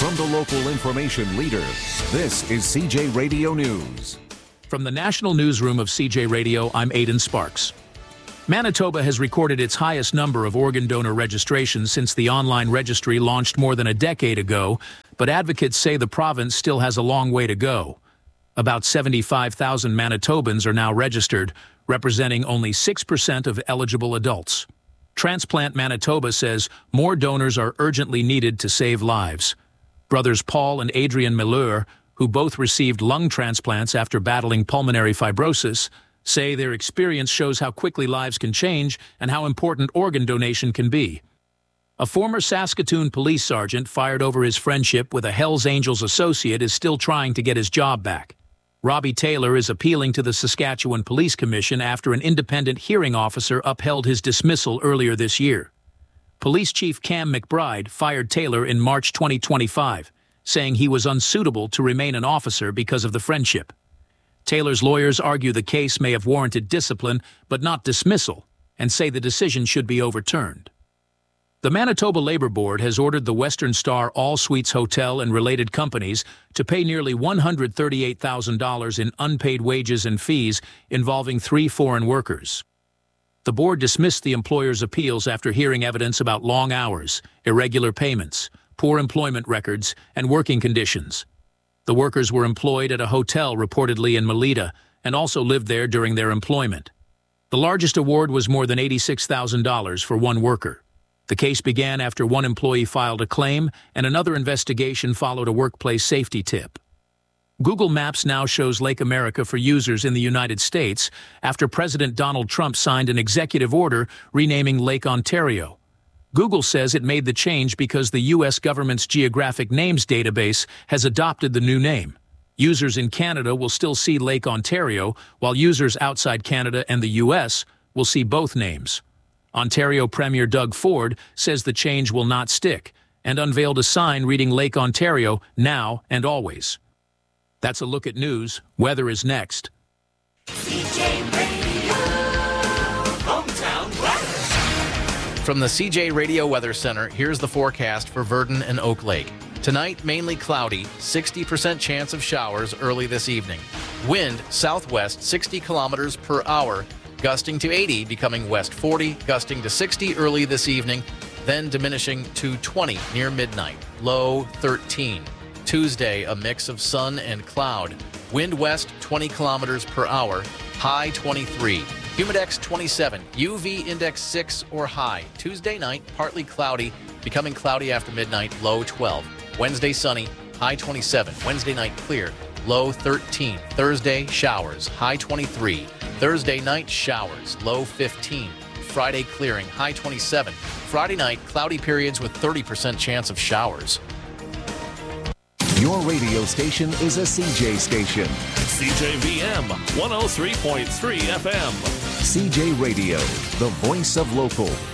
From the local information leader, this is CJ Radio News. From the National Newsroom of CJ Radio, I'm Aidan Sparks. Manitoba has recorded its highest number of organ donor registrations since the online registry launched more than a decade ago, but advocates say the province still has a long way to go. About 75,000 Manitobans are now registered, representing only 6% of eligible adults. Transplant Manitoba says more donors are urgently needed to save lives. Brothers Paul and Adrian Miller, who both received lung transplants after battling pulmonary fibrosis, say their experience shows how quickly lives can change and how important organ donation can be. A former Saskatoon police sergeant fired over his friendship with a Hells Angels associate is still trying to get his job back. Robbie Taylor is appealing to the Saskatchewan Police Commission after an independent hearing officer upheld his dismissal earlier this year. Police Chief Cam McBride fired Taylor in March 2025, saying he was unsuitable to remain an officer because of the friendship. Taylor's lawyers argue the case may have warranted discipline, but not dismissal, and say the decision should be overturned. The Manitoba Labour Board has ordered the Western Star All Suites Hotel and related companies to pay nearly $138,000 in unpaid wages and fees involving 3 foreign workers. The board dismissed the employer's appeals after hearing evidence about long hours, irregular payments, poor employment records, and working conditions. The workers were employed at a hotel reportedly in Melita and also lived there during their employment. The largest award was more than $86,000 for one worker. The case began after one employee filed a claim and another investigation followed a workplace safety tip. Google Maps now shows Lake America for users in the United States after President Donald Trump signed an executive order renaming Lake Ontario. Google says it made the change because the U.S. government's Geographic Names database has adopted the new name. Users in Canada will still see Lake Ontario, while users outside Canada and the U.S. will see both names. Ontario Premier Doug Ford says the change will not stick and unveiled a sign reading Lake Ontario now and always. That's a look at news. Weather is next. CJ Radio, hometown weather. From the CJ Radio Weather Center, here's the forecast for Virden and Oak Lake. Tonight, mainly cloudy, 60% chance of showers early this evening. Wind southwest 60 kilometers per hour, gusting to 80, becoming west 40, gusting to 60 early this evening, then diminishing to 20 near midnight. Low 13. Tuesday, a mix of sun and cloud. Wind west 20 kilometers per hour, high 23. Humidex 27, UV index 6 or high. Tuesday night, partly cloudy, becoming cloudy after midnight, low 12. Wednesday, sunny, high 27. Wednesday night, clear, low 13. Thursday, showers, high 23. Thursday night, showers, low 15. Friday, clearing, high 27. Friday night, cloudy periods with 30% chance of showers. Your radio station is a CJ station. CJVM 103.3 FM. CJ Radio, the voice of local.